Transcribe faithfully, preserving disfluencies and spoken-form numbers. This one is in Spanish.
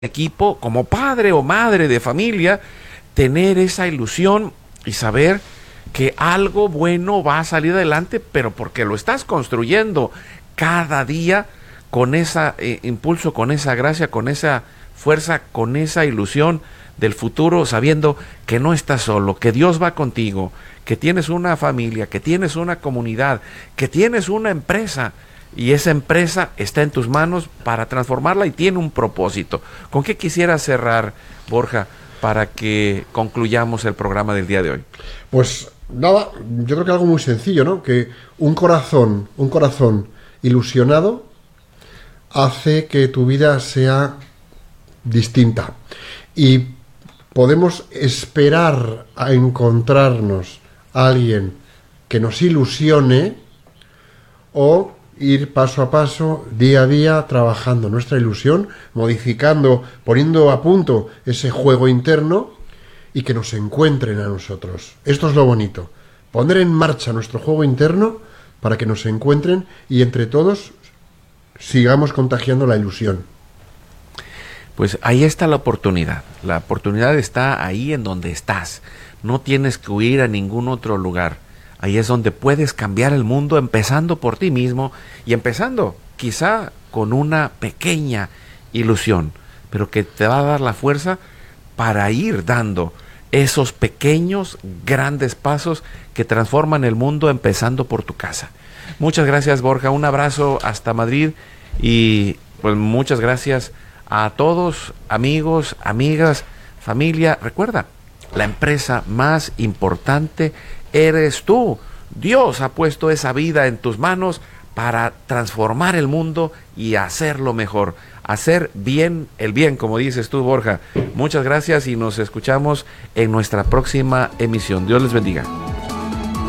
equipo, como padre o madre de familia, tener esa ilusión y saber que algo bueno va a salir adelante, pero porque lo estás construyendo cada día con ese eh, impulso, con esa gracia, con esa fuerza, con esa ilusión del futuro, sabiendo que no estás solo, que Dios va contigo, que tienes una familia, que tienes una comunidad, que tienes una empresa, y esa empresa está en tus manos para transformarla y tiene un propósito. ¿Con qué quisiera cerrar, Borja, para que concluyamos el programa del día de hoy? Pues nada, yo creo que algo muy sencillo, ¿no? Que un corazón, un corazón ilusionado hace que tu vida sea distinta. Y podemos esperar a encontrarnos a alguien que nos ilusione o ir paso a paso, día a día, trabajando nuestra ilusión, modificando, poniendo a punto ese juego interno y que nos encuentren a nosotros. Esto es lo bonito, poner en marcha nuestro juego interno para que nos encuentren y entre todos sigamos contagiando la ilusión. Pues ahí está la oportunidad. La oportunidad está ahí en donde estás. No tienes que huir a ningún otro lugar. Ahí es donde puedes cambiar el mundo, empezando por ti mismo y empezando quizá con una pequeña ilusión, pero que te va a dar la fuerza para ir dando esos pequeños, grandes pasos que transforman el mundo, empezando por tu casa. Muchas gracias, Borja. Un abrazo hasta Madrid y pues muchas gracias a todos, amigos, amigas, familia. Recuerda, la empresa más importante eres tú. Dios ha puesto esa vida en tus manos para transformar el mundo y hacerlo mejor, hacer bien el bien, como dices tú, Borja. Muchas gracias y nos escuchamos en nuestra próxima emisión. Dios les bendiga.